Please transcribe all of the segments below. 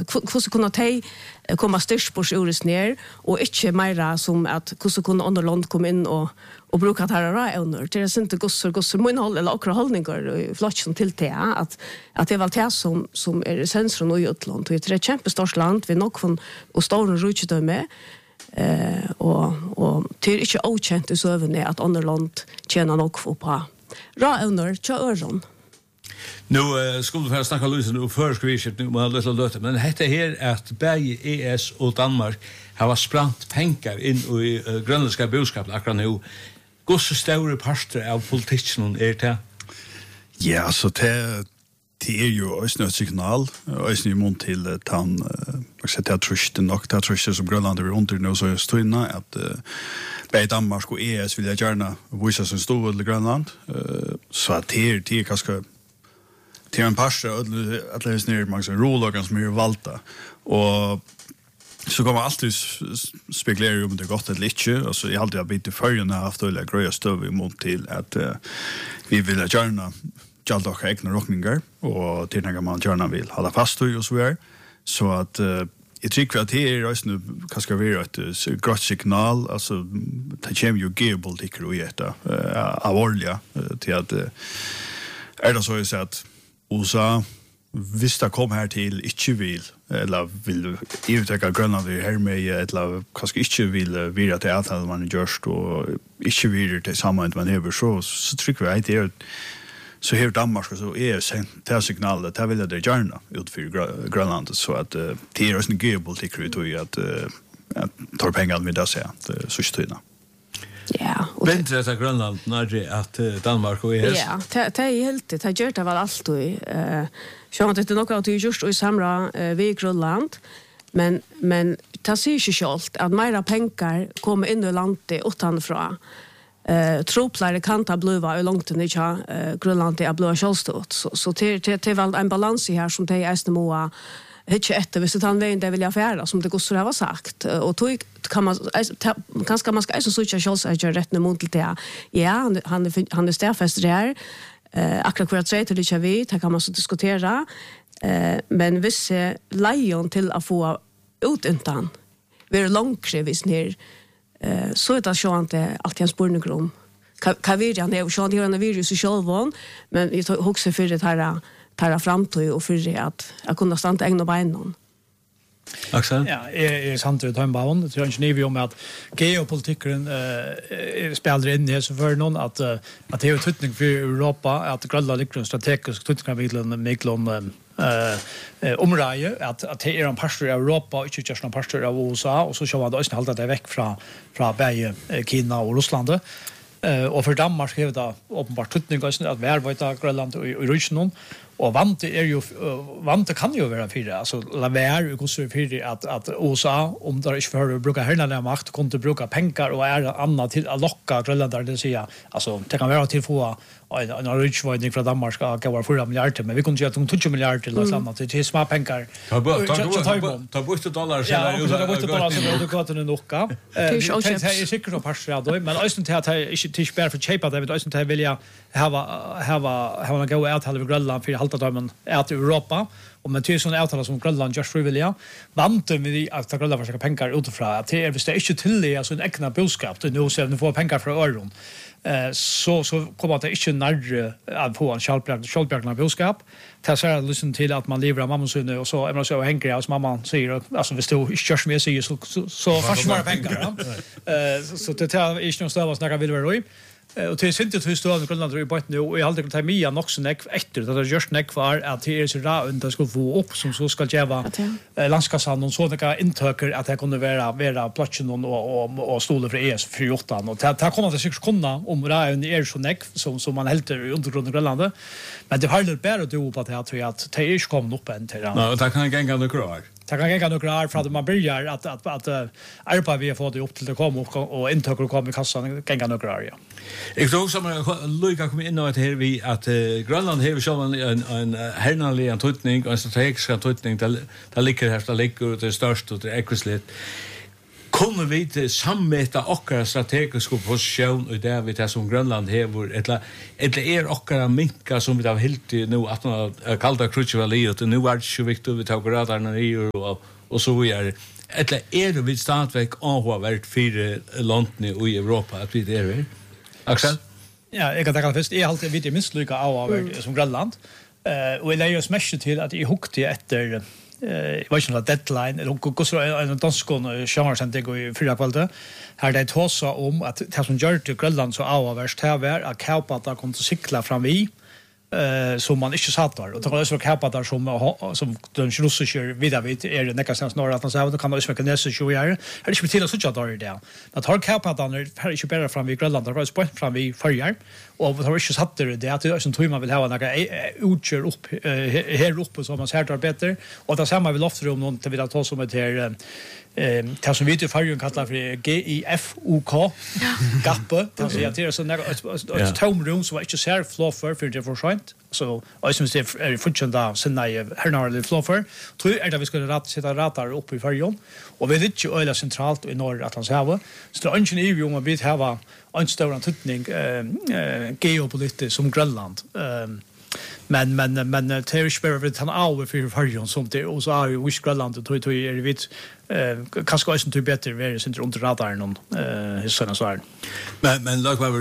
hur kunna ta komma styrspors ur ner och inte mera som att hur kunna underland komma in och bruka här under det är inte gossor min håll eller akra hållningar flatchen till det att det är väl det som är centrum och utland och det är ett jättestort land vi nog från och stora rutschor med och det är inte okänt så även att underland tjänar nog på under öron. Nu skulle vi snacka lite nu förskrivet nu med lite löte men det här att bäge ES och Danmark har sprant pengar in i grönländska boskap akkurat nu. Hur så stora parter av politiken är det? Ja, så det är ju också ett signal också i mån till tan jag tror som Grönland är under nu så är stöna att bei Danmark och ES vill jag gärna visa sin stor i Grönland så att det är kanske till en parster att läsa ner man säger rollagen som är valda och så kommer alltid spekulera om det gott eller inte alltså jag alltid har bit i förrän har haft att gröja stöv emot till att vi vill gärna jalda och egna rockningar och till när man gärna vill hålla fast och så vidare så att jag tycker att det är nu kanske vara ett gott signal alltså det kommer ju geopolitik och detta allvarliga till att är det så att USA hvis det kom här till inte vill eller vill utöka Grönland här med eller kanske inte vill vira till att man görst och inte vill till samma man över så tycker jag att det är så här Danmark så är det signalet det vill det gärna ut för Grönland så att det är en geopolitik ut att ta pengar med det så stöna. Ja. Väntar det Grönland när att Danmark och ES? Ja, det är helt det gör det väl alltid. Så att det är något att just i samra vid Grönland. Men det ser ju självt att mera pengar kommer in i landet utanför. Troplare kan ta bliva långt ner Grönland är blå självstått. Så det är väl en balans här som det är må inte ett visst han vägen det vill jag färda som det går så det var sagt och då kan man kanske man ska så chans att göra rätt mot det ja han är stäfast där akkurat kvart säger till det vi kan man så diskutera men vissa lejon till att få ut undan vi är långkrevis ner så är det så att det alltid en spårning om kan vi ja när så det virus i själva men jag också för det här tar framtid och för att kunna stanna egna benen. Axel? Ja, är sant ut hembaun. Det tror inte ni om att geopolitiken spelar in i så för någon att det är tutning för Europa att Grönland ligger en strategisk tutning med område att det är en pastor i Europa och inte just en pastor av USA och så kör man då nästan hålla det väck från bägge Kina och Ryssland. Och för Danmark är det uppenbart tutning att värva Grönland och Ryssland och vant kan ju vara för alltså la vara hur så för att USA om där inte för att bruka hela makt kunde bruka pengar och är annat till att locka Grönland det säga alltså det kan vara till få en riksväg från Danmark ska gå 4 miljarder men vi kunde ju att de 20 miljarder till oss annat till små pengar ta bort $1 så det var $1 så det går till nocka det är säkert så passar då men östen till att inte spär för chepa det östen till vilja ha en gå ut halva Grönland för halta dagen att Europa och med till såna avtal som Grönland just frivilliga vanten vi att Grönland försöka pengar utifrån att det är visst det inte till det alltså en äkna boskap det nu ser ni får pengar från öron så kommer det inte närre att få en självbjärgande boskap ta så lyssna till att man lever av mamma så och så är man så hängrig som mamma säger alltså vi står i körs med sig så försvara pengar så det är inte någon större snacka vill vara och det är inte till stöd Grönland i botten nu och jag hade ta mig också näck efter det är just näck kvar att det är så där och det ska få upp som så ska geva landskassan och sådana intöker att det kunde vara platsen och stolar för ES 48 och det kommer det säkert kunna om det är så näck som man helt under Grönland men det har det bara då på att det är inte kommer upp än till det. Ja, det kan gänga några år. Det kan gänga några år för att man börjar att arbeta vi har fått det upp till det kommer och intöker kommer i kassan gänga några år ja. Jag tror som Luca kom in att här vi att Grönland har själv en hernanlig antutning och en strategisk antutning där ligger här det ligger det största och det ekvisligt. Kunne vi sammeta okkara strategiska position och där vi det som Grönland hever eller okkara minka som vi har helt nu att kalda krutchevali och nu är det ju viktigt vi tar gradarna i och så vidare. Eller det vi stadväck avvärt för landen i Europa att vi det Axel? Ja, jag kan tänka först är alltid vid minst lika avvärt som Grönland. Och det är ju smärt till att I hukte efter jag vet inte deadline och så en danskon chansen går I fyra kvalde här det tosa om att det som gör till Grönland så avvärst här var att kaupa kom att cykla fram vi som man inte satt där och det var så kaupa där som den russiska vidare vid är det nästan norra att så kan man ju kan nästan ju är det inte till så att där där men tar kaupa där här är ju bättre fram vid Grönland där var sport fram vid förjar och det har inte satt det att det som tror man vill ha några utgör upp här uppe som man ser där bättre och det samma vill ofta om någon till vi ta som ett här det som vi till förjun kallar för GIFOK gappe det säger att det är så några ett tomrum så inte ser fluffer för det för sent så jag syns det är fortfarande sen när hernarle fluffer tror jag att vi skulle sätta ratar upp I förjun och vi det ju öla centralt I norr Atlantshavet så det är inte om vi har en stor antydning geopolitiskt som Grönland men det är ju bara han av för förjun som det och så är ju Grönland och tror är vi kanske är inte bättre vara inte under radarn någon såna så här men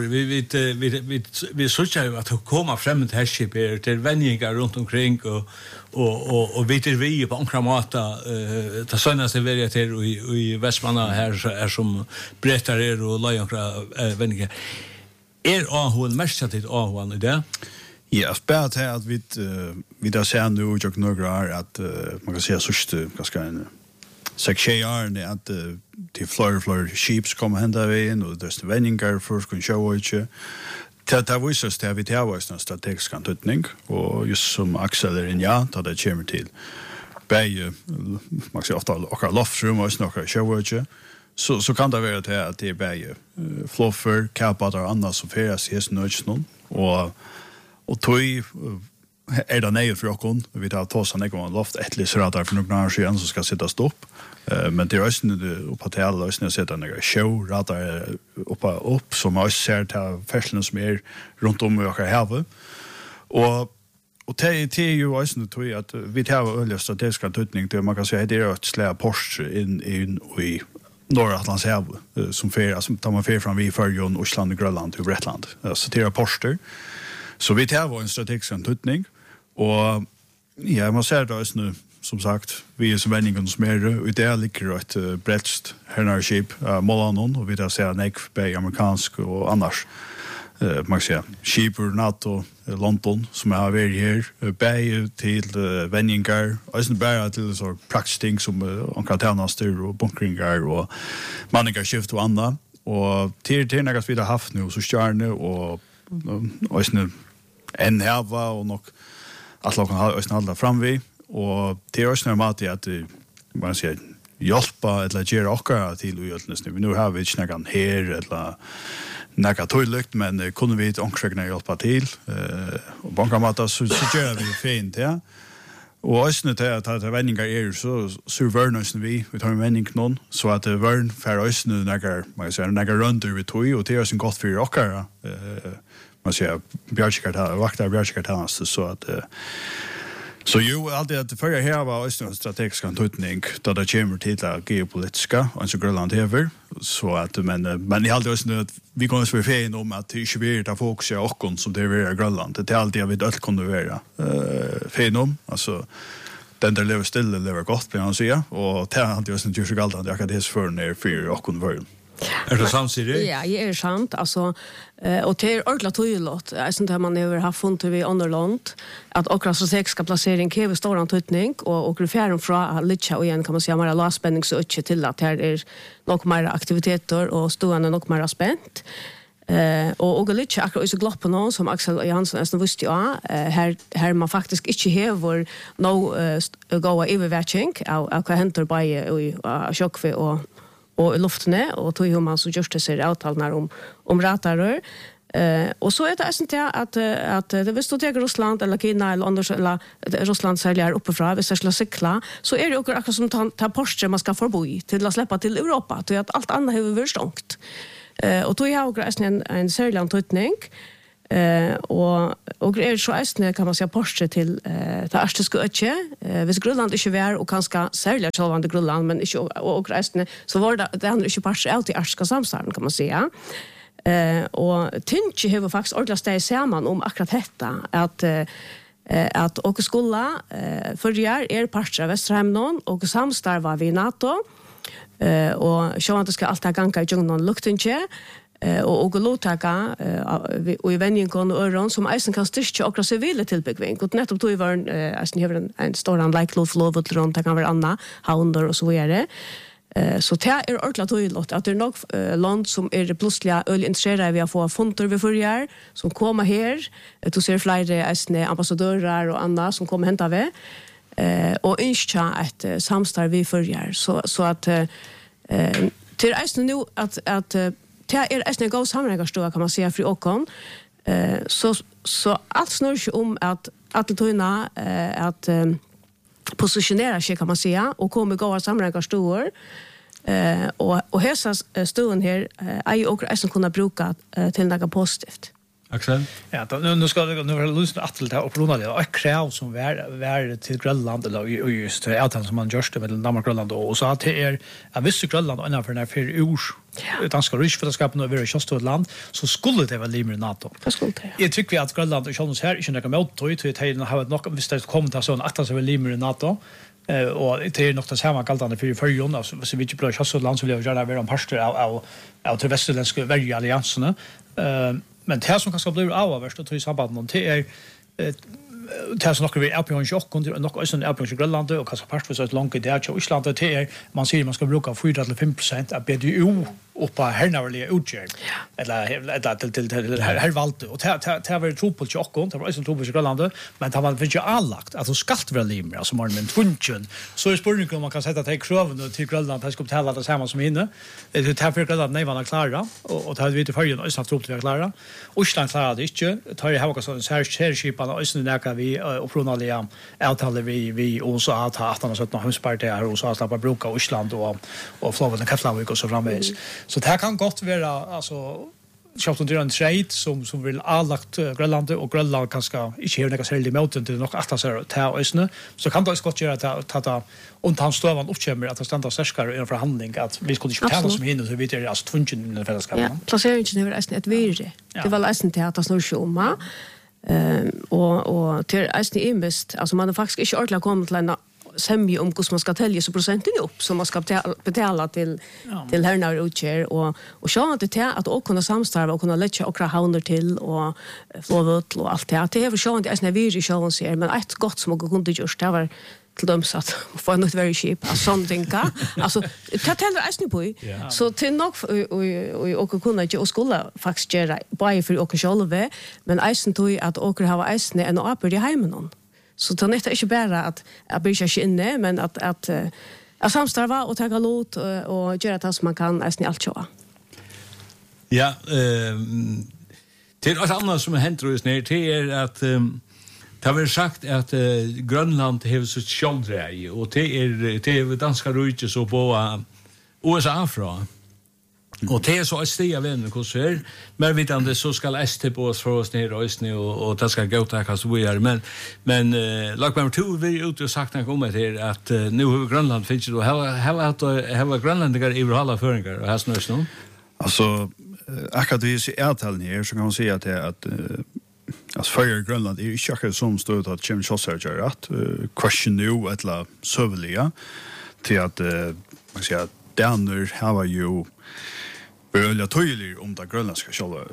vi söker ju att komma fram till härskip till vänningar runt omkring och vi till vi på ankramata ta senaste värja till I Västmanna här är som berättar och lajankra vänningar ahon mest att ahon I det. Ja, spärrt här att vi där ser nu och några att man kan säga så ganska en section att till flora sheeps kommer hända vägen och det vändningar först kan show inte det visar sig att vi har en strategisk antydning och just som Axel in ja då det kommer till bäge man säger ofta och loftrum och några show inte så kan det vara att det är bäge fluffer kapar och annat som färs I snösnön och tog det nej för okon vi tar tossa ner och loft ett radar för några år så ska sitta stopp men det är också det på hotell och sen sätta några show radar upp som jag ser till färslen som är runt om I våra hav och det är ju också det att vi tar öliga strategiska tutning det man kan säga det är ett slä Porsche in I norra Atlantshavet som fer som tar man fer från vi förjon Island Grönland till Bretland så det är Porsche så vi tar en strategisk antydning och ja, man ser det också nu som sagt, vi är som vändningen som är och det ligger ett bredst hernarskip Molanon och vi där ser en by amerikansk och annars man kan säga skipur NATO London som har varit här by till vändningar och inte bara till så praktiskt som onkartanaster och bunkringar och manningarskift och annat och till något vi har haft nu så stjärne och en hava och nog att lagen har ösn alla fram vi och det är också normalt att man säger hjälpa eller göra också till utlösning. Vi nu har vi inte någon här eller något toilet men kunde vi inte omkring hjälpa till och bankamata så gör vi fint ja. Och ösnet är att vändningar är så värnösn vi tar en vändning någon så att värn för ösnet några man säger några runder vi tog och det är så gott för också man säger björkartar vaktar björkartar så att så ju alltid att förra här var också strategisk antydning då det kommer till att geopolitiska och så Grönland över så att men I alltid också att vi kommer så fel om att det inte blir att fokus är och som det är Grönland det är alltid jag vet att kunde vara fel om alltså den där lever stilla lever gott på han säga och det är alltid också inte så galt att jag kan det för ner för och kunde vara är det sant sig det? Ja, det är sant. Alltså, och det är ordentligt tydligt. Jag syns att man har haft funnit vid Underland att okra strategiska placering kräver stor antydning och fjärran från Litcha och igen kan man säga mer lavspänning så inte till att här är något mer aktiviteter och stående något mer spänt. Och Litcha akkurat så glapp på någon som Axel Jansson nästan visste ja här man faktiskt inte häver goa övervärching av vad händer på i Tjockve och luftene och tog hur man så just det ser avtalna om ratarör Och så är det inte att det visst då till Ryssland eller Kina eller andra eller Ryssland säljer uppifrån vi ska cykla så är det också akkurat som ta Porsche man ska förbo till att släppa till Europa till att allt annat har varit stångt. Och då har också en särskild tutning och är så ästne kan man säga Porsche till det arktiska öche vis Grönland inte var och kanske särskilt självande Grönland men inte och ästne så var det andra inte Porsche allt i arktiska samstarven kan man säga. Och Tinchi har faktiskt ordentligt steg samman om akkurat detta att och skola förjar parter av Västerhamnon och samstarva vid NATO och så att det ska alltid ganga i djungeln luktinche och låtaka och i vänjingen och öron som eisen kan styrka och civila tillbyggning och nettopp då var en stor like lov runt det kan vara Anna Hounder och så vidare. Så det är ordentligt tydligt att det är nog land som är plötsligt intresserade vi att få fonder vid förjar som kommer här. Du ser flera ambassadörer och andra som kommer hämta vi. Och önskar ett samstarv vid förjar. Så att till eisen nu att det är eisen en god sammanhängsstora kan man säga för åkon. Så allt snurrar sig om att det tydligen att positionera sig kan man säga och kommer gå att sammanhänga stor och hesa stunden här är också att kunna bruka till något positivt. Axel? Ja, nu ska nu lyssna att det och prona det och krav som är till Grönland eller just det avtal som man görste med Danmark Grönland och så att det är en viss Grönland och innanför när för år danska riksfällskapet och över kustland så skulle det vara limmer NATO. Jag tycker att Grönland och Schweiz här inte några mot till tiden har något visst det kommer ta sån att det limmer NATO. Och det är nog det samma galtande för förjon alltså så vi inte blir kustland så vill jag göra en pastor av till västerländska värjallianserna. Men det som kanske blir avvärst och tror i samband med det är det här som vi är på en chock och något är på Grönland och kanske part för så långt det är Island det är man säger man ska bruka 4-5% av BDU och på härnärliga utgång eller till här valt och det var tro på chock och det var så tro på Grönland men det var inte allagt alltså skalt vara limmer alltså man med function så är spårningen om man kan sätta till kraven till Grönland att ska betala det samma som inne det här för Grönland nej var klara och det hade vi till förrän och snart tro till klara Island klarade inte tar det här också särskilt och Island vi och pronalia avtalar vi också att ha 18 hemsparti här och så att släppa bruka Island och Florida Katlavik och så framvis. Så det här kan gott vara alltså självt under en trade som vill allagt Grönland och Grönland kanske inte har några särskilt emot det nog att så ta ösne så kan det skott göra att och han stövan uppkommer att stanna särskare i en förhandling att vi skulle inte betala som hinner så vi är alltså tvungen i fällskapet. Ja, placeringen över ösne ett virre. Det var ösne till att snurra sjoma. Och till ästen invest alltså man har faktiskt inte ordentligt kommit till en semje om hur man ska tälja så procenten upp som man ska betala till härnar och utger och så att det att och kunna samstarva och kunna lägga och hounder till och flowut och allt det är för så att ästen vi ju ser men ett gott som man kunde just det var till dem så att få något very cheap sånt tänka alltså ta till ästen på så till nog och kunna ju och skulle faktiskt göra bara för och själva men ästen tog att och ha ästen en apel i hemmen så det är inte bara att bry sig inne men att samstarva och ta låt och göra det som man kan ästen allt så. Ja, till något annat som händer just ner till att det har sagt att Grönland har så självdreje och det är danska rike så på USA från. Och det är så att stiga vänner kurser men vidande så ska ST på oss för oss ner och snö och det ska gå till så vi är men lag nummer 2 vi ut och sagt när kommer till att nu har Grönland finns då har grönländiga i alla föringar och här snös nu. Alltså akademisk avtal här så kan man säga att alltså för Grönland är ju inte som stöd att Jim Chaucer att question nu eller sövliga till att man säger där har ju börja tydligt om det grönländska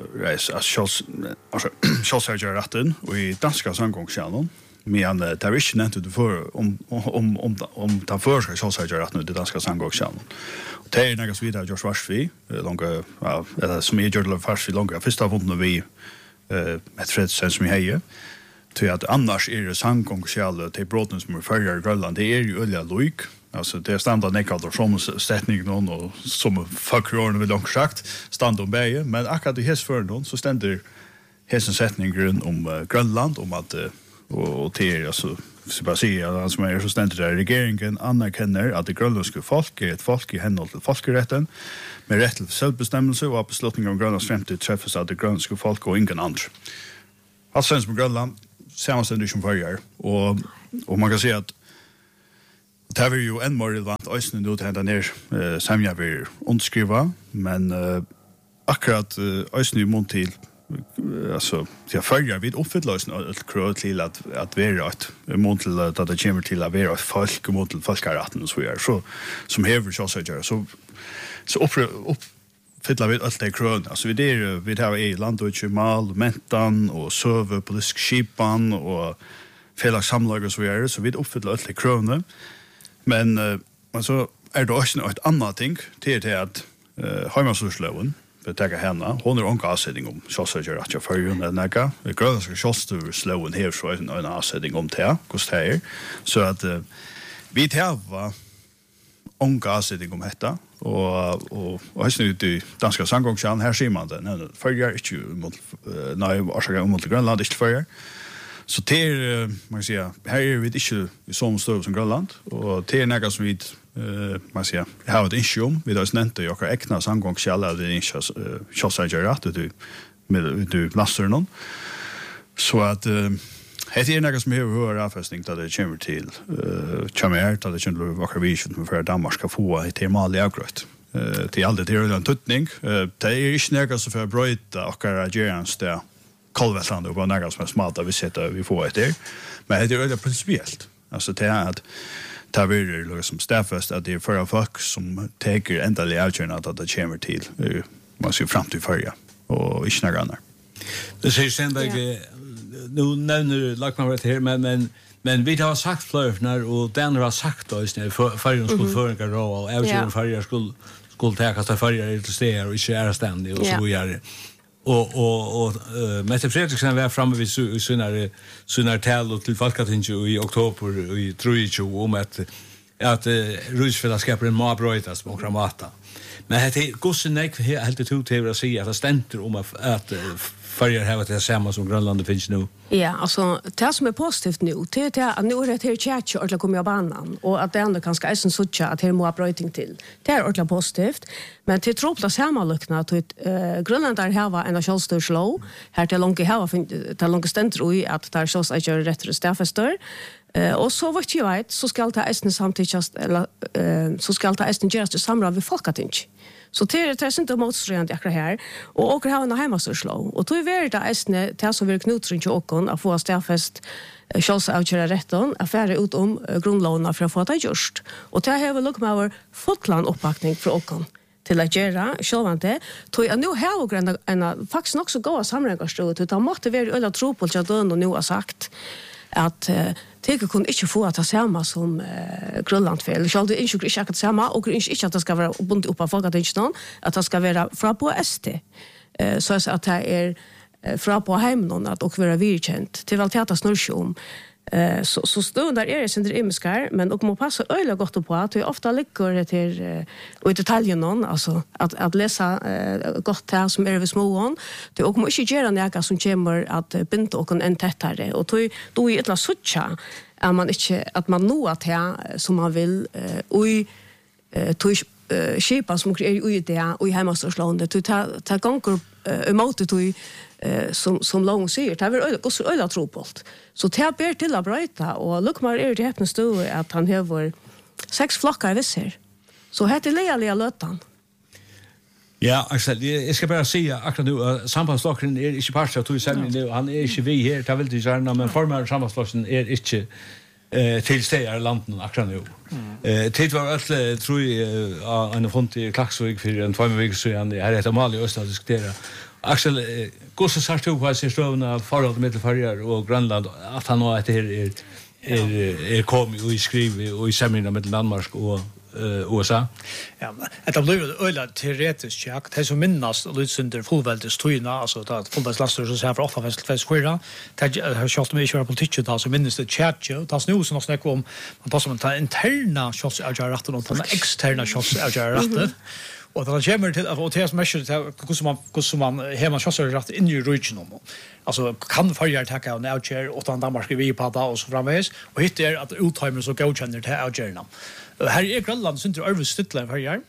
Chaucer-rätten och i danska samgångskärnan men det är inte nämnt det för om den första Chaucer-rätten i det danska samgångskärnan. Det är något vidare George Varsvi långa eller som är George Varsvi långa första vunnen vi med Fredsen som hejer till att annars är det samgångskärnan till brotten som är förra Grönland det är ju öliga lojk Alltså det är standard nekador som sättning någon och som folkrörande vill långt sagt stand om bäge men akkurat i häst för någon så ständer hästen sättning grund om Grönland om att och till alltså så bara säga som är så ständer där regeringen anerkänner att det grönländska folk är ett folk i henhold till folkrätten med rätt till självbestämmelse och beslutning om Grönlands framtid träffas av det grönländska folk och ingen andra. Alltså sen på Grönland sammanständer som förr och man kan säga att det är ju en mer relevant ösnen då till ner samja vi underskriva men akkurat ösnen i mån till alltså jag följer vid uppfyllelsen av krav till att vara ett mån till att det kommer till att vara ett folk och mån till folkrätten och så vidare så som häver så uppfyller vi allt det krav alltså vi har i land och mal mentan och söver politisk skipan och fela samlag och så vidare så vi uppfyller allt det krav men alltså är det också ett annat ting till att hemmaslöven för ta henne hon är onka avsättning om självsöker att jag för den näka det grönska självstöverslöven här så en avsättning om det kostar så att vi tar onka avsättning om detta och har snutt i danska sangångskärn här ser man det följer inte mot nej orsaka mot Grönland inte följer så det man säga här är vi inte i som stor som Grönland och det är något som vi man säger har ett issue vi har nämnt det jag äkna sangångskälla det är inte så att du lastar någon så att det är något som hör avfästning där det kommer till kommer att det kommer vara vision för Danmark ska få ett temal avgrött till allt det är en tutning det är inte något som för bryta och agerans där Kolvetland och något som är smalta vi får ett där men det är det principiellt alltså det är att tar vi liksom staffast att det är för folk som tar ändliga avgörande att det kommer till man ser fram till förra och inte några andra. Det säger Stenberg nu nämner Lackman här men vi har sagt flörfnar och den har sagt då istället förra skulle föringar då och avgörande förra skulle ta sig förra till steg och inte är ständigt och så vidare. Och Mette Fredriksen var framme vid synar tal och till Folketinget i oktober i 2023 om att Rysfällskapet en mabröjtas på Kramata. Men det gossen nej helt det ut att säga att det ständer om att förr har det samma som Grönland finns nu. Ja, alltså det som är positivt nu det är att nu är det här tjatch och kommer jag banan och att det ändå kanske är en sucha att det må bröjting till. Det är ordentligt positivt, men till tropla samma lucka att Grönland där har en självstyrelselag här till långt har det långt ständer i att där så att göra rätt staffester. Och så vad jag vet så ska ta esten samtidigt eller så ska ta esten göras det samma vid Folketinget. Så det är inte motstående akkurat här. Och åker har en hemmasurslag. Och då är det esten till som vi knutring till åkon att få staffest självsavgöra rätten affärer ut om grundlåna för att få det gjort. Och det här har lukkat med vår folkland uppbackning för åkon till att göra självante. Då är nu här och en faktiskt också gå sammanhängsstöd utan måste vi ölla tro på att dön och nu har sagt att det kunde inte få att ta samma som Grönland fel. Jag hade inte att samma och inte att det ska vara bunt upp av Folketinget att det ska vara fra på ST. Så att det är fra på hemmen att och vara vidkänt. Det är väl täta snurrsjum. Så stundar är det sin imiskar men och må passa öle gott på att vi ofta ligger det till och i detaljen någon alltså att läsa gott här som är vid småon det och må inte göra några som kommer att binda och en tättare och då är det sucha att man inte att man nå att här som man vill och skipa som är i det och i hemmastadslandet ta gånger emot det som lång säger det är också öla tropult så det ber till att bryta och Luckmar är det häpna stå att han har 6 flockar visser så heter lejaliga lötan. Ja, Axel, jag ska bara säga akkurat nu sambandsflocken är inte part av tog han är inte vi här det vill du gärna men formar sambandsflocken är inte till städer landen akkurat nu. Det var alla tror jag en fond i Klaxvik för en 2 veckor sedan det här heter Mali Öst att diskutera. Axel, gosse sagt du på sig stövna förhåll med Färjar och Grönland att han har att det är kom och skriver och i seminar med Danmark och USA. Ja, det blir ju ölla teoretiskt jag det som minnas Lutsunder fullväldes tøyna alltså att fullväldes laster så här för 8 fest skira det har skott mig köra politik då så minns det chatjo det nu så snack om man passar man ta interna shots av rätt och ta externa shots av rätt och det kommer till att det measure hur man hemma shots av rätt in i regional alltså kan förja attacka och outchair och ta Danmark vi på och så framväs och hittar att uttimer så godkänner till outchairna. Här är Grönland syns det över stilla för här.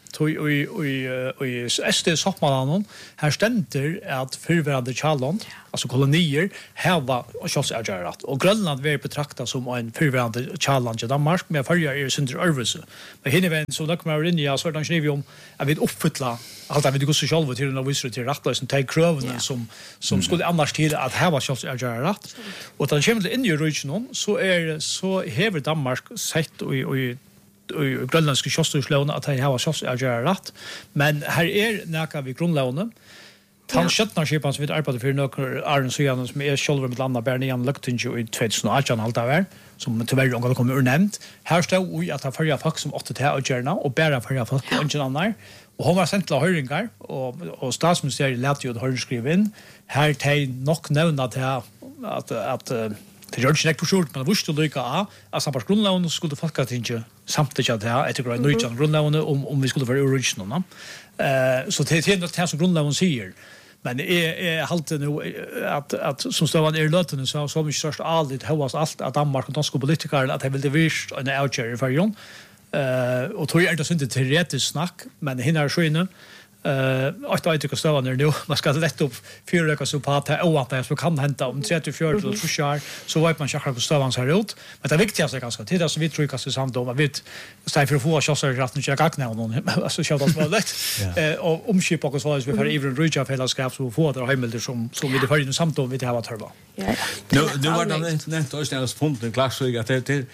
Och SD sommaren här ständer att förvärande Charlond, alltså kolonier, här var shots outcharat och Grönland var betraktat som en förvärande Charlond i Danmark med förja är syns det över så. Men hinner så då kommer in i så där skriver vi om att vi uppfylla allt att vi går så själva till och visar till rättlösen till kraven som skulle annars till att här var shots outcharat och då kommer det in i regionen så häver Danmark sett och grönländske kjøsthuslån at de har kjøst men her nækka vi grunnlånet han skjøttnarskipen som vi arbeider for noen Arne Søyanen som selv med landet bare igjen Løgtinge i 2018 alt av her som tyvärr omgått kommer urnevnt her stod vi at det førja folk som åtte til å gjøre og bare førja folk og ikke annet og hun var sendt til høringer og statsministeriet lette jo et høringskriv inn her til nok nevna til at det gjør ikke nekk for men visste lykke av at samt grunnlån skulle Folketinget samtidig at det etter grunn nøytjan grunnlån om vi skulle være original. Så det er det som grunnlån sier. Men jeg halte nå at som støvann løtene så har vi størst aldrig høyast alt av Danmark og danske politikere at de ville vist en avgjør i fargen. Og tror jeg det ikke teoretisk snakk, men henne så inne. Att jag tycker stående nu man ska lätta upp fyra så på att det så kan hända om 34 till 4 år så vet man chakra på stående så ut men det viktigaste är ganska till det som vi tror kanske samt om vi ställer för att få chanser att inte jag kan någon alltså så det var lätt och omskipa och så vi för even reach av fällskap så få det hemmelder som vi det för samt om vi det har törva. Nu var det inte östnäs punkt en klass så att det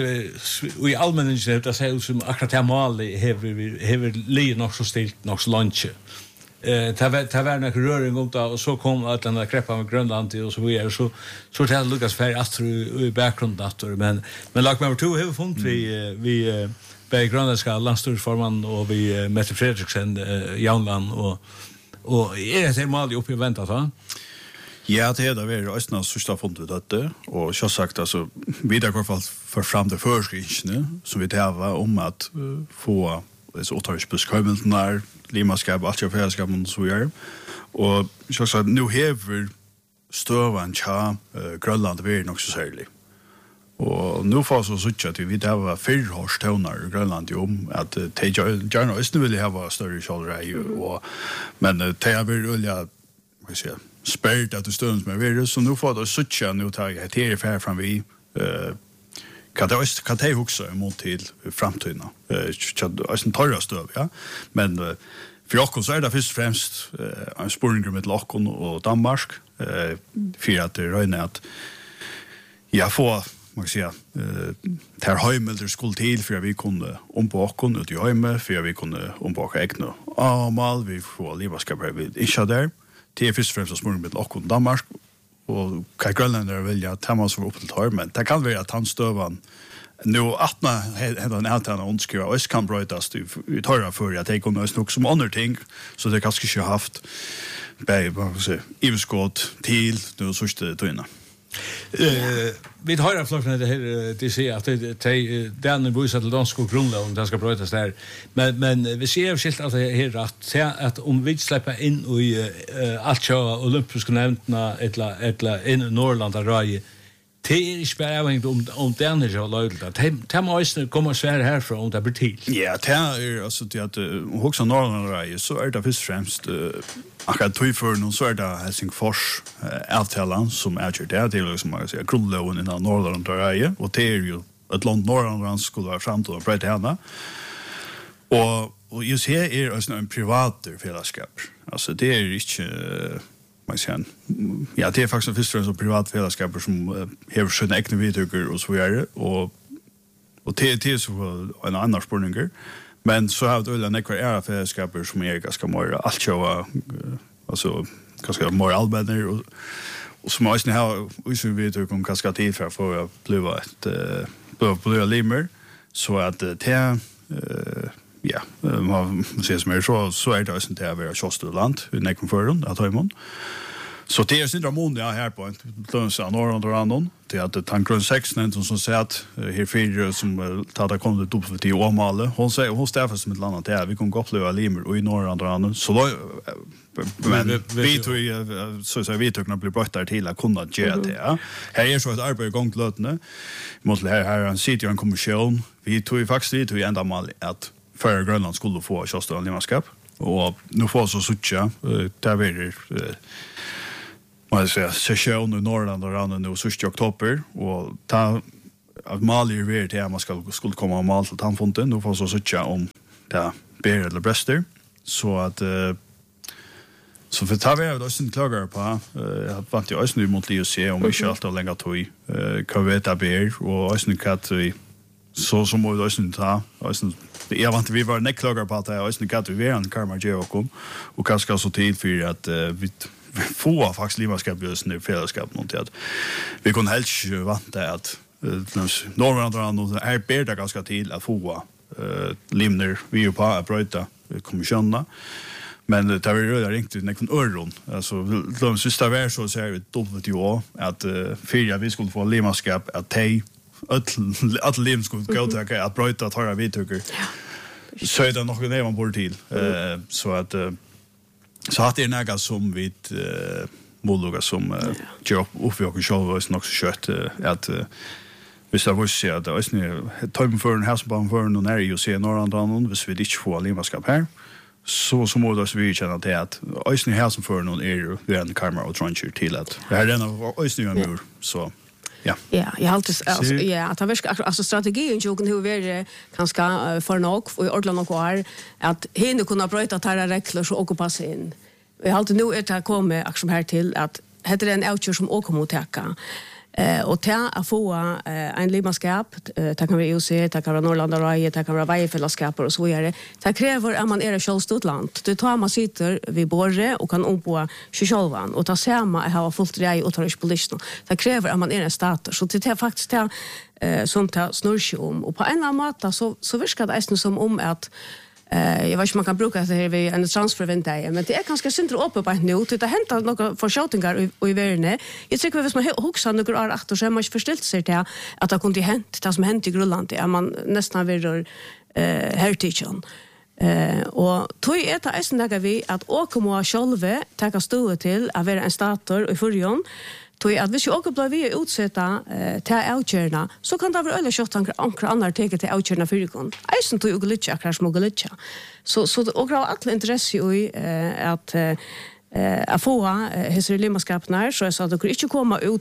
i allmänhet det säger som akkurat mål har li nog så stilt nog så långt. Det var en röring om det och så kom att den där kreppa med Grönland och så vidare så det Lucas Ferry att i bakgrunden men lag nummer 2 har funnit vi på grönländska landstyrelseforman och vi Mette Fredriksen Jaunland och är det mål uppe i väntat va? Ja, det är väl östna sista fundet detta och så sagt alltså vidare i alla fall för fram det förskrivna som vi det var om att få så återspelskommentar limaskap allt jag färskap och så vidare och så sagt nu häver stövan cha Grönland är nog så särskilt och nu får så sucha att vi det var 4 årstonar i Grönland om att de gärna östna vill ha större självrej och men det är väl olja vad ska jag spärrt att det stöns med virus så nu får det sucha nu tar jag här fär fram vi kan det också emot till framtiden. En torra stöv, ja. Men för oss så är det först och främst en spårning med Lockon och Danmark för att det röjnar att jag får, man kan säga, tar höjmelder skuld till för att vi kunde ombaka ut i höjme, för att vi kunde ombaka egna amal, vi får livaskapare vid isha där. Det är först och främst en spårning med Lockon och Danmark och kan grönländare välja att man så upp till torr, men det kan vara att han stövan nu att en annan ondskriva och kan brötas i torra för att det kommer nog som andra ting så det kanske inte haft vad ska ivskott till nu så det innan. Vi har en flockna det här det ser att det den bosatt till dansk grundlag det ska brötas där men vi ser skilt att det är rätt att om vi släpper in i allt olympiska nämnderna eller in i Norrland där raj det är inte bara om den är så löjligt. Det måste komma Sverige härifrån om det blir till. Ja, det är alltså det att också Norrland så är det först främst akkurat tog för någon så är det Helsingfors avtalan som är det är liksom man kan säga grundlagen i Norrland och det är ju ett land Norrland skulle vara framtid och bröt henne. Och just här är alltså en privat fällskap. Alltså det är inte man säger ja det är faktiskt först och främst privat fällskap som har sina egna vidtycker och så vidare och det är så en annan spårningar men så har det väl några era fällskap som är ganska mer alltjå alltså ganska mer allmänna och som också har utan vidtycker ganska tid för att få bliva ett bliva limer så att det ja, man ser som så är det också inte att vara kostland i näcken förrun att ha imon. Så det är syndrom monia här på Lönsa norr och annan till att tanken 6 som säger att här fyra som tar kommit upp för 10 år male hon säger hon stäffer som ett land där vi kan gå uppleva limer och i norr och annan så då men vi tror så så vi tycker att bli bort där till att kunna göra det ja här är så ett arbete igång lötne måste här en city en kommission vi tror faktiskt vi tror ända mal att för Grönland skulle få kostnaden limanskap och nu får så sucha där vi man säger session i Norrland och rann nu 1 oktober och ta att mal är det till man skulle komma mal till tandfonten då får så sucha om det ber eller bröster så att så för tar vi då sin klagar på att vart jag nu mot Leo se om vi kör allt längre tog kan vi ta ber och ösn katt så som vi då syns ta ösn jag vant vi var neklagar på att ösn katt vi är en karma geokom och kanske så till för att vi få faktiskt limanskap just nu fällskap mot att vi kan helst vanta att norrland är bättre ganska till att få limner vi ju på att bryta kommissionerna men det har vi redan ringt till någon öron alltså de sista vers så säger vi dubbelt ju att vi skulle få limanskap att att lim skulle gå till att bryta tar vi tycker så är det nog det man borde till så att så att det är något som vi måluga som gör upp och själva är nog så kött att hvis det var så att det är time för en husband för någon är ju se några andra hvis vi inte får limanskap här så må vi känna till att ösny husen för någon är vi en kamera och truncher till att det här är en av ösny mur så ja. Ja, jag har alltid alltså ja, att det alltså strategin ju hur vi kanske för nog och ordla nog är att hinna kunna bryta tarra regler så och passa in. Vi har alltid nu att komma action här till att heter det en outshore som åker mot täcka. Och ta att få en limanskap, det kan vara EUC, det kan vara Norrland och Röje, det kan vara Vajefällskapar och så vidare. Det kräver att man är ett självstort land. Det tar man sitter vid borre och kan omboa självan och ta samma att ha fullt rej och ta det på listan. Det kräver att man är en stat. Så det är faktiskt det som tar snurr om. Och på en annan måte så virkar det nästan som om att jag vet inte man kan bruka det här vid en transfervänta men det är ganska synd uppe på nu det händer några förskjutningar i världen jag tycker hvis man huxar några år efter så har man inte förställt sig till att det kunde hänt det som hänt i Grönland är man nästan vidare heritage och tog är det nästan vi att åka må själva ta stå till att vara en stater i förrjon tog att hvis jag också blir utsätta till outgörna så kan det vara alla shottankar andra take till outgörna för ikon. Eisen tog glitcha crash mogglitcha. Så och har alla intresse i att få hesre limanskapnar så att det inte komma ut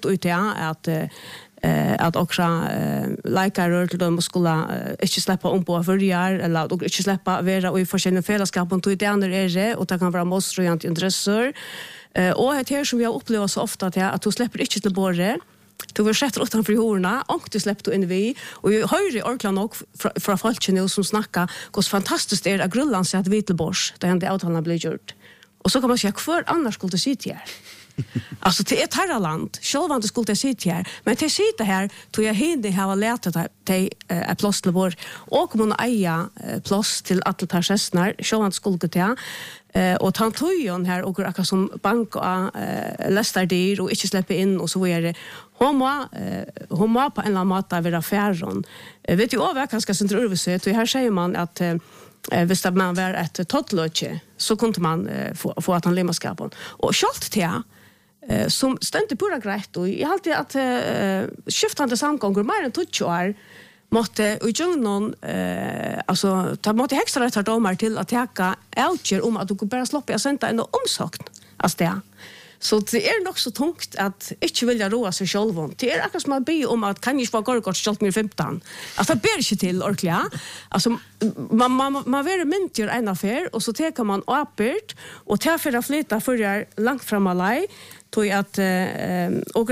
att också likar till de skulle inte släppa om på förjar eller att inte släppa vara i forskning fällskap och det andra är det och det kan vara motstående intresser. Och det här som jag upplever så ofta att du släpper inte till borre du var sett utanför horna och du släppte in vi och jag hör i orklan och från folk nu som snackar hur fantastiskt det är att Grönland säger att Vittelbors det hände avtalen blir gjort och så kan man säga kvar annars skulle det sitta här alltså det är ett herraland själva det skulle det sitta här men det sitter här tog jag hinner ha lärt att det är plats till vår och man äga plats till att ta sessnar själva skulle det och tantojon här och akkurat som bank och lästardyr och inte släppa in och så vidare. Hon var på en eller annan måte vara färron. Vet du vad ganska centralöversätt och här säger man att hvis man var ett tottlöche så kunde man få att han limanskapen. Och skalt till som ständigt pura grejt och jag alltid att skiftande samgångar mer än 20 år måtte någon alltså ta måtte extra rätt domar till att täcka outger om att du bara slippa att sända en omsökn alltså det. Så det är nog så tungt att inte vilja roa sig själv. Det är akkurat som att be om att kan ju vara gorgård skjalt med 15. Alltså det ber inte till ordentligt. Alltså man vill mynta en affär och så tar man uppert och tar för att flytta för långt fram allej. Tog att och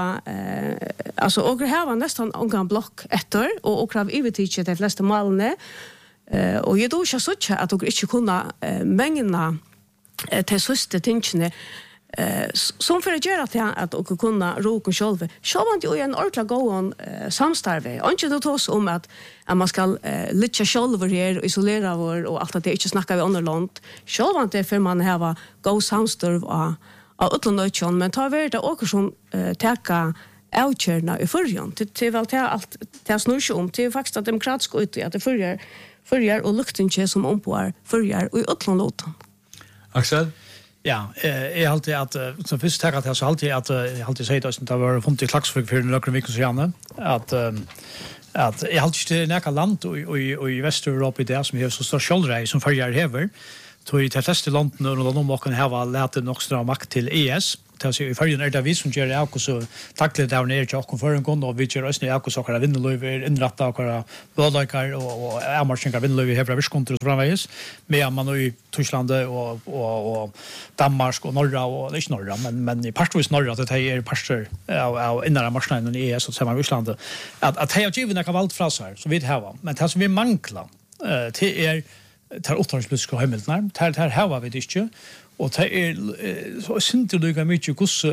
hava nästan en block efter och krav övertidse de flesta målene. Och jag då så att du inte kunna mängna till sista tingene som för att göra till att och kunna roka själva. Så var det ju en ordentlig gång samstarve. Och inte då om att man ska lycka själva här och isolera vår och allt att det inte snackar vi under land. Så var det för man har gå samstarv av utlandökön, men tar vi det också som täcka avkörna i förrjön. Det väl till allt det snurr om. Det är faktiskt demokratiskt ut att det förjar och lukten som ompåar förjar och i utlandökön. Axel? Ja, är alltid att som först tackar till så alltid att alltid säger att det var funnit i klaxfög för några veckor sedan att jag alltid näka land och i Västeuropa där som är så stor skillnad som förjar häver. Tog i de flesta länderna och de måste ha lärt en extra makt till ES. Det är i förrjun det vi som gör det också så tackligt där nere till och för en gång och vi gör oss också så kan vinnlöv inrätta och vårdlikar och amarschingar vinnlöv här för kontor framvägs med man i Tyskland och Danmark och norra och inte norra men i partvis norra att det är pastor av inre marknaden i ES så som Ryssland att ha givet några valtfraser så vi har men det som vi manglar till tar åttarspolitiska hemmeltnar tar här var vi det inte och det är så synte du kan mycket gosse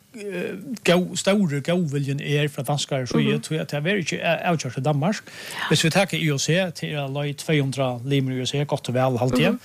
stora gåviljen för danskar så jag tror att det är inte outcharge för Danmark. Men vi tar IOC till light 200 limer IOC gott och väl halvtid.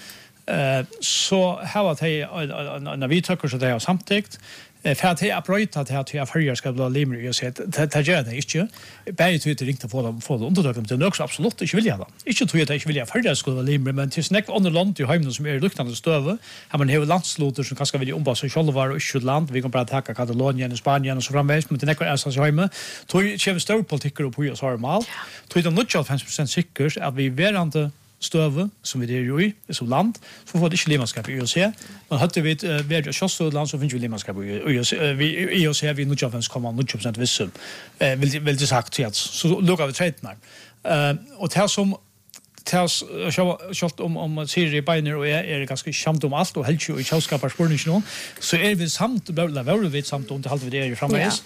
Så här var det när vi tycker så det är samtidigt för att jag apröjta att jag förrjar ska bli limer IOC det gör det inte. Bara tror det ringt att få det undertökum det är också absolut inte vilja det. Inte tror jag att jag vilja förrjar ska bli limer men till snäck under land i hemmen som är luktande stöve har man hela landsloter som kanske vill omba sig själva och inte land vi kan bara ta Katalonien och Spanien och så framvägs men det är är så hemma tror jag stor politiker på oss har mal tror jag 95% säkert att vi verande stöve som vi det ju i som land så får det inte limanskap i IOC men hade vi värde kustland så finns ju limanskap i IOC vi nu jobbar kommer 90% vissel vill det sagt så lukar vi trädnar och det som tas shot om Siri Biner och är ganska skämt om allt och helt ju i kälskapar spårningen så är vi samt väl vi samt om det halt vi det framvägs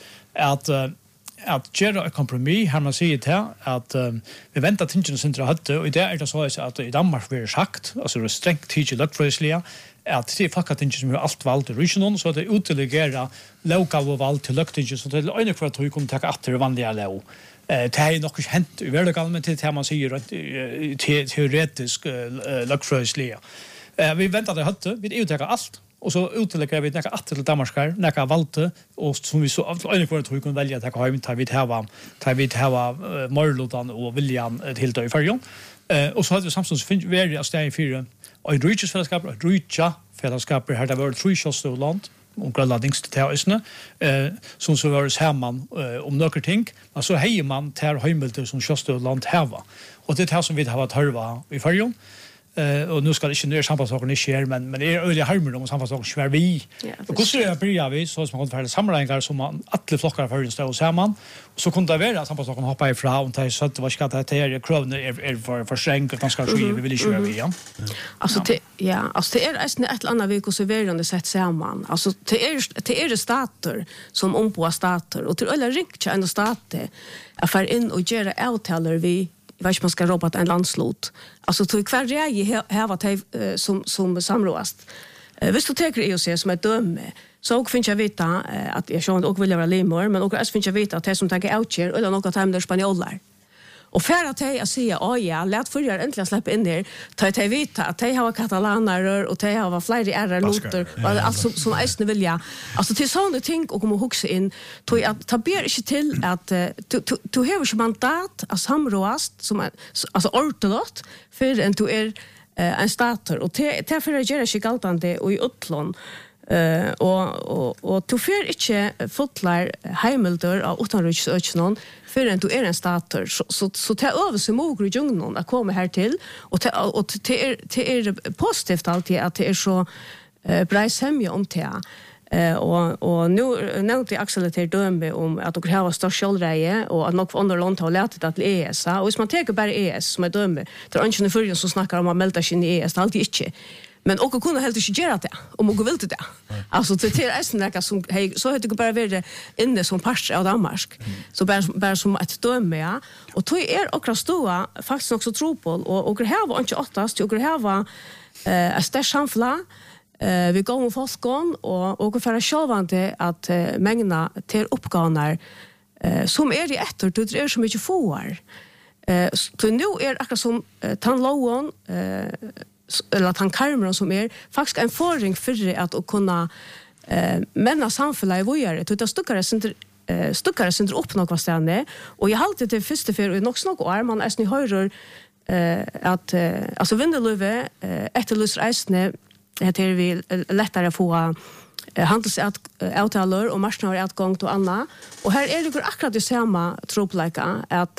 att göra ett kompromiss har man säger det att vi väntar tills det hade och det är det så att i Danmark blir sagt alltså det strängt till luftfrösliga att det faktiskt inte som allt valt i Ryssland så att det utdelegera lokala val till lukten så det är en för att vi kan ta åter vanliga lov. Det är nog inte hänt i verkligheten men det man säger teoretisk luftfrösliga. Vi väntar det hade vi utdelegera allt och så utlägger vi några att till Danmarkar, några valde och som vi så en för att vi kan välja att ta hem tar vi ha Marlodan och William till då i förjon. Och så hade vi samtidigt finns vi att stå i fyra och Rychas fällskap här det var tre shots av land och Grönlandings till isne som så var hemman om några ting och så hejer man till hembilder som shots av land här och det här som vi har att hörva i förjon. Och nu ska det inte ner sammansaker ni sker men det är öliga harmor om sammansaker svär vi. Och hur så börjar vi så som man kan sammanhängar som man alla flockar för stå samman och så kunde det vara sammansaker hoppa ifrån och ta så att det var ska att det är krövna är för strängt att man ska vi vill inte köra vi. Alltså det är ett annat vik och serverande sätt samman. Alltså det är stater som ompå stater och till alla rikt en stat affär in och göra avtalar vi vad man ska ropa en landslot. Alltså till kvar jag har varit som samråast. Visst du tänker EOC som ett döme så finns jag veta att jag sjön och vill vara limor men också finns jag veta att det som tänker outcher eller något att hämta spanjorer. Och för att jag säger ja, lät förr äntligen släppa in där ta jag vita att jag har katalaner och jag har flera noter alltså som äsne vill jag alltså till såna ting och komma huxa in tog att ta ber inte till att du har ju mandat att samråast som alltså ortodot för en du är en stater och därför är det ju galtande och i Utland och du får inte fotlar heimelder av utanriksöknen för du är en stater så ta över sig mogru djungeln att komma här till och det är positivt alltid att det är så bra sämja om det och nu nämnde Axel till döme om att de har störst självreje och att något under långt har lärt det att ES och hvis man tar bara ES som är döme det är inte förrän som snackar om att melda sig in i ES alltid inte. Men och kunna helt inte göra det om och vill det. Alltså det är nästan som hej så heter det bara vara inne som pastor av Danmark. Så bara som ett döme ja. Och då är också stora faktiskt också tro på och det här var inte åttast och det här var ett stort samfla vi går med folkon och för att självande att mängna till uppgåvor som i efter det är så mycket får. Så nu akkurat som tandlån eller tandkarmeren som faktiskt en förring för att kunna männa samhället i vågare. Det stuckare sin upp något stället och jag hållit det första för nog år man är ni hörer att alltså Vindelöve efterlysreisne heter vi lättare få handelsavtaler och marknadsutgång och annat. Och här är det akkurat det samma troplika att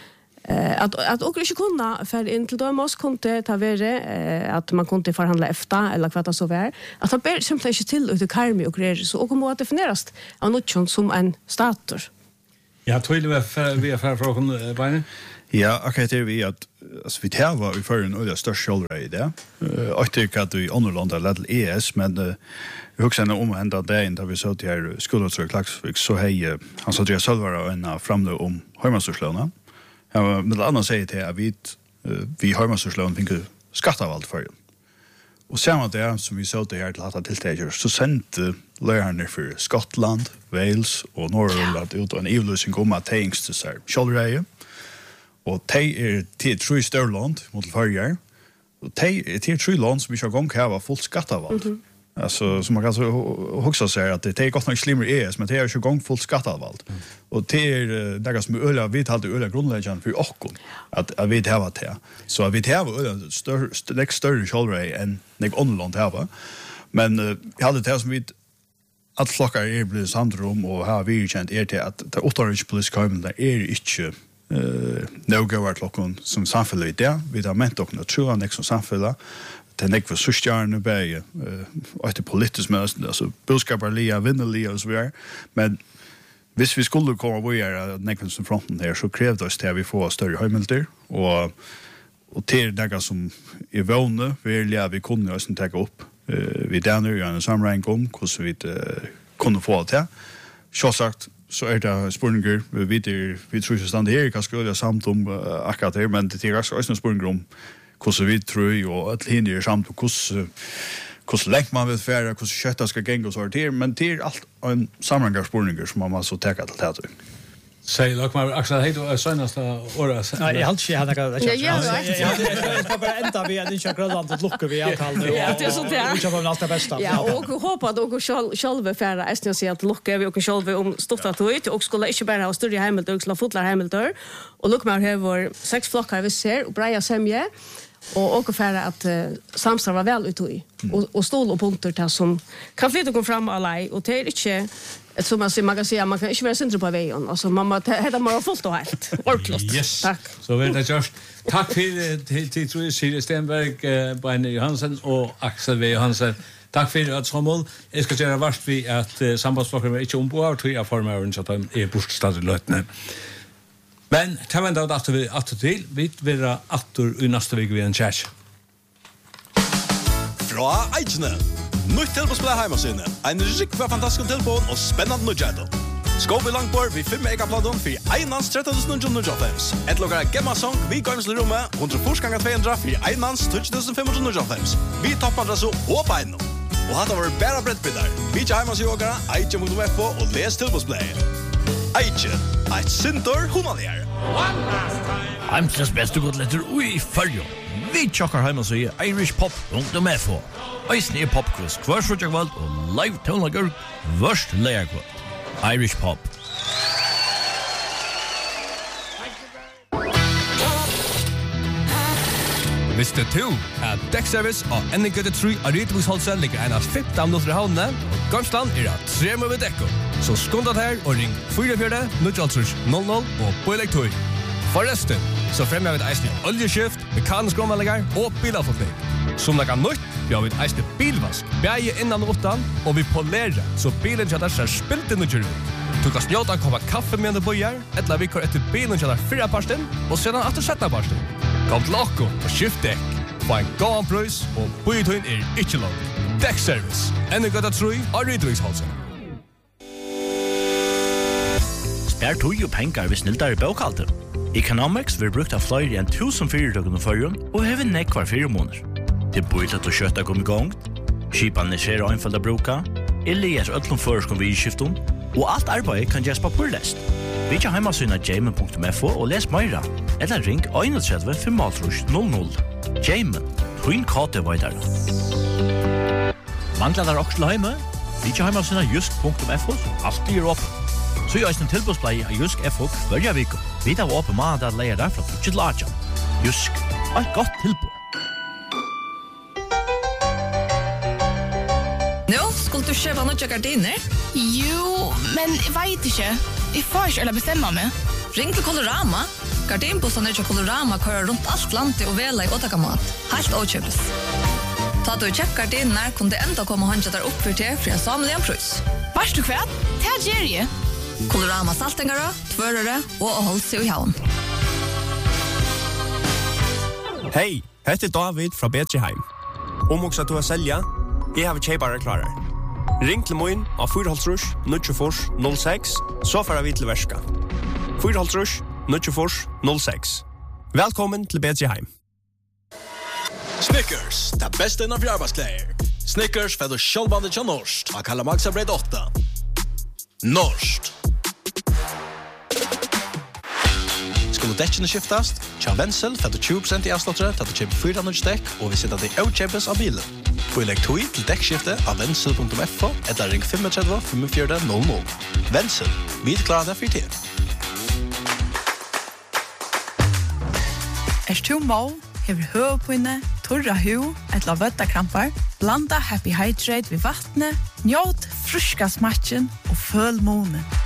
också inte kunna för in till dem måste kunde ta vare att man kunde förhandla efter eller vad det så var. Att det ber simpelthen inte till ut i karmi och grejer så och kommer att definieras av något som en status. Ja, tror du vi är från Beine? Ja, akkurat det vi att alltså vi tar var vi för en öde störst själva i det. Jag tycker att i andra länder lätt ES men vi också en omhända det inte vi så till här skolan så Klaxvik så hej han sa det själva en framdö om hemmasurslöna. Ja, men annars säger det att vi hemmasurslön fick skattavald för det. Och samma det som vi så det här till att tilltäger så sände lärarna för Skottland, Wales och Norrland ut en evolution om att tänks till sig själva. Och det till tre störland mot förjar. Och det till tre land som vi ska gång kräva fullt skattavald. Alltså som man kan så också säga att det är gott nog slimmer ES men det är ju gång fullt skattavald. Och det är det som öla vi hade öla grundläggande för oss att vi det har det. Så vi det har öla större själva än nek online här. Men jag hade det som vi att flockar blir samrum och har vi känt till att det återrich politiska kommuner är inte no-go vart lokon som samfällig där. Vi har ment och naturligt som samfällig. Det är nekva sustjarne bäge och det politiskt med alltså budskaparliga vinnerliga och så vidare. Men hvis vi skulle komma på göra nekva som fronten här så krävde oss det att vi får större höjmilder och till det som är vånne vi kunde oss inte ta upp vi där nu en samräng om hur vi kunde få det. Så sagt så är det spurningar vi tror att stanna här kanske skulle samt om akkurat det men det är också en spurning om hur vi tror och att linjer samt och hur länge man vill färra, hur köttet ska gänga och så här. Men det är allt en sammangangsspurningar som man måste täcka till det. Säg Lockmar Axel hej då senaste året. Nej, jag har inte hade det. Jag ska bara ända vi är inte Grönland att lucka vi avtal nu. Ja, det är så där. Vi jobbar allt det bästa. Ja, och hoppas att och själva färra är att att lucka vi och själva om stoffa ut och skulle inte bara ha större hemmelter och skulle fotlar hemmelter. Och Lockmar har vår 6 flockar vi ser och Braja Semje. Och för att samstarva väl ut och stål och punkter där som kan flytta gå fram alla och det är inte som man säger man kan inte vara centrum på vägen alltså mamma heter man fullt och helt ordentligt. Yes. Tack. Så vet jag just tack till Tore Siri Stenberg Beine Johansen och Axel V Johansen. Tack för att som jag ska göra vart vi att sambandsflocken är inte ombord tror jag formar så att är bostad lötne. Men ta vända att vi till vi vill attor i nästa vecka vid en chat. Fra Eichne. Nytt til på spela hemmasynne. En riktig fantastisk tilbud og spennende nødgjøter. Skål vi langt bort vid 5 megaplaton for 1.13.995. Et lukkere Gemma-song vi gøymsle rommet 100 for 1.12.595. Vi toppmadras og bein. Og hatt av våre bæra brettbytter. Vi ikke heimasyogere, Eiche.fo og les tilbudsbleie. Eiche, et sintor humanere. Heimsles beste godletter ui fyrjo. Vi tjokkar heima så i irishpop.fo. Eisne popkvist hver frutjakvald og live tonlager vørst leierkvald. Irish Pop. Visste du at dekkservice og NG3 Aritibusholse ligger en av 15 minutter i havnene, og Gamsland at 3 med dekko. Så skundat her og ring 44-000 og Boilek-tøy. Forresten, så fremmer vi et eisne oljeskift, mekanisk omvallinger og bilavforkning. Som lager nytt, vi har vi et eisne bilvask, bæge innan og utan, og vi polerer, så bilen kjadar ser spilt inn og kjør ut. Du kan snjåta en koppa kaffe med en bøyer, eller vi kår etter bilen kjadar 4 parsten, og sedan etter 17 parsten. Kom til Akko og skift dekk. Få en gåan prøys, og bøyetøyen ikke langt. Dekkservice. NG3 Aritibusholse. Spær tog og pengar hvis snildar i bøkhalter. Economics vil brukt av flere enn 1000 fyrirtøkken og førjen, og hever nekvar 4 måneder. Det bøylet å kjøtta kom i gang. Skipan ser einfalt att bruka, Elias öllum förskom vidskiftum, og allt arbeid kan gjøres papurlest. Vi kan heimasyna jamen.fo og les meira, eller ring 31 500. Jamen, twin kate veidar. Manglar der også heime? Vi kan heimasyna jusk.fo, som alltid er åpen. Så gjøres en tilbudsblei av Jusk FO hver vik. Vi tar åpen mandag leier der fra 2 til 8. Jusk, et godt tilbud. Nå, skulle du kjøpe noen gardiner? Jo, men jeg vet ikke. Jeg får ikke eller bestemme meg. Ring til Colorama. Gardinbussene til Colorama kører rundt alt landet og vela i åtakamat. Helt åkjøpes. Ta du kjøpt gardiner, kunne det enda komme håndja der opp for til for jeg samler en prøys. Vars du hva? Det gjør jeg. Colorama saltingere, tvørere og holdt seg i havn. Hei, heter David fra Betjeheim. Om också att du har sälja, jag har tjejbara klarar. Ring till mig av 4-0-06, så får vi till värska. 4-0-06. Välkommen till Betjeheim. Snickers, det bästa innan för arbetskläder. Snickers för du självbandet till Norskt. Jag kallar Maxa Bred 8. Norskt. Skulle däcken skiftast? Tja Wenzel för du 20% i avslottere till att du köper 4 däck och vi sitter att det outköpes av bilen. Få lägg tog till däckskifte av Wenzel.fo eller ring 35 44 00. Wenzel, vi klarar det för till. Too Mo, hever høvpinne, torra hu, etla vøttakrampar, blanda Happy Hydrate vid vattnet, njåt fruska smatchen og føl månen.